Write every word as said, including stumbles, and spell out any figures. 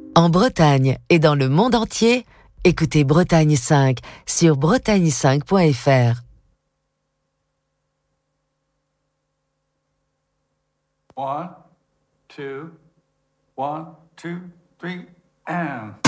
En Bretagne et dans le monde entier, écoutez Bretagne cinq sur bretagne cinq point f r. One, two, one, two, three, and...